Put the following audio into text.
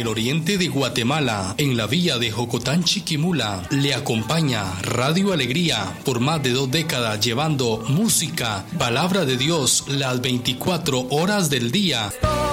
oriente de Guatemala, en la villa de Jocotán, Chiquimula, le acompaña Radio Alegría por más de 2 décadas, llevando música, palabra de Dios, las 24 horas del día.